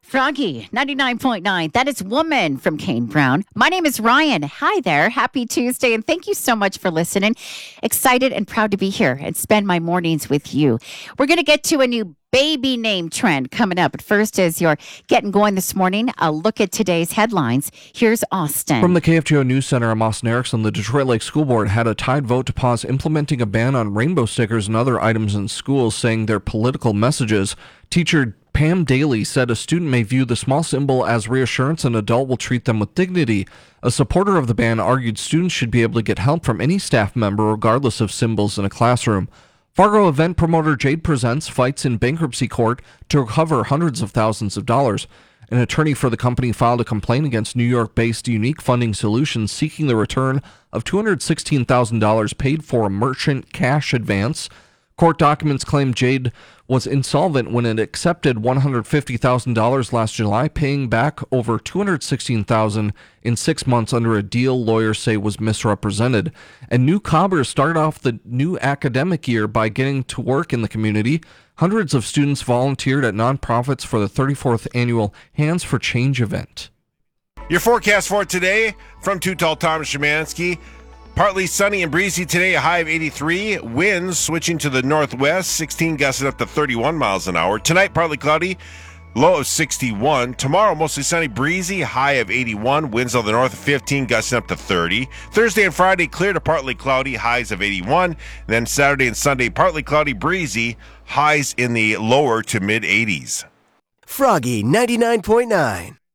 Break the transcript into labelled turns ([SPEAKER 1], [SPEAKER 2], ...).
[SPEAKER 1] Froggy 99.9. That is Woman from Kane Brown. My name is Ryan. Hi there. Happy Tuesday. And thank you so much for listening. Excited and proud to be here and spend my mornings with you. We're going to get to a new baby name trend coming up. But first, as you're getting going this morning, a look at today's headlines. Here's Austin.
[SPEAKER 2] From the KFGO News Center, I'm Austin Erickson. The Detroit Lake School Board had a tied vote to pause implementing a ban on rainbow stickers and other items in schools, saying they're political messages. Teacher Pam Daly said a student may view the small symbol as reassurance and an adult will treat them with dignity. A supporter of the ban argued students should be able to get help from any staff member regardless of symbols in a classroom. Fargo event promoter Jade Presents fights in bankruptcy court to recover hundreds of thousands of dollars. An attorney for the company filed a complaint against New York-based Unique Funding Solutions seeking the return of $216,000 paid for a merchant cash advance. Court documents claim Jade was insolvent when it accepted $150,000 last July, paying back over $216,000 in 6 months under a deal lawyers say was misrepresented. And New Cobbers started off the new academic year by getting to work in the community. Hundreds of students volunteered at nonprofits for the 34th annual Hands for Change event.
[SPEAKER 3] Your forecast for today from Too Tall Tom Szymanski. Partly sunny and breezy today, a high of 83. Winds switching to the northwest, 16 gusting up to 31 miles an hour. Tonight, partly cloudy, low of 61. Tomorrow, mostly sunny, breezy, high of 81. Winds on the north of 15, gusting up to 30. Thursday and Friday, clear to partly cloudy, highs of 81. Then Saturday and Sunday, partly cloudy, breezy, highs in the lower to mid 80s.
[SPEAKER 4] Froggy 99.9.